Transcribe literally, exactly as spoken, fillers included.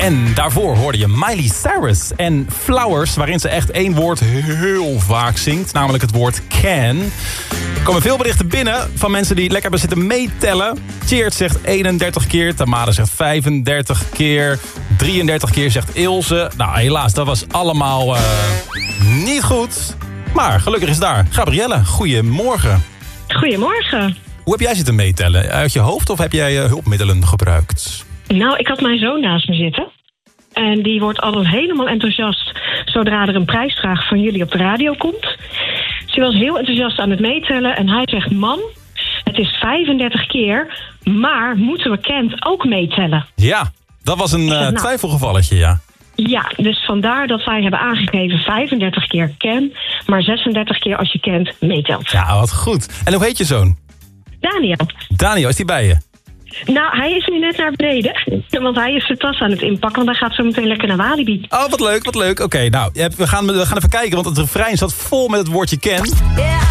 En daarvoor hoorde je Miley Cyrus en Flowers, waarin ze echt één woord heel vaak zingt. Namelijk het woord can. Er komen veel berichten binnen van mensen die lekker hebben zitten meetellen. Tjeerd zegt eenendertig keer, Tamara zegt vijfendertig keer, drieëndertig keer zegt Ilse. Nou, helaas, dat was allemaal uh, niet goed. Maar gelukkig is daar Gabrielle. Goedemorgen. Goedemorgen. Hoe heb jij zitten meetellen? Uit je hoofd of heb jij uh, hulpmiddelen gebruikt? Nou, ik had mijn zoon naast me zitten. En die wordt altijd helemaal enthousiast zodra er een prijsvraag van jullie op de radio komt. Dus hij was heel enthousiast aan het meetellen. En hij zegt, mam, het is vijfendertig keer, maar moeten we Kent ook meetellen? Ja, dat was een uh, nou, twijfelgevalletje, ja. Ja, dus vandaar dat wij hebben aangegeven vijfendertig keer Ken, maar zesendertig keer als je Kent meetelt. Ja, wat goed. En hoe heet je zoon? Daniel. Daniel, is die bij je? Nou, hij is nu net naar beneden. Want hij is zijn tas aan het inpakken. Want hij gaat zo meteen lekker naar Walibi. Oh, wat leuk, wat leuk. Oké, okay, nou, we gaan, we gaan even kijken. Want het refrein zat vol met het woordje Ken.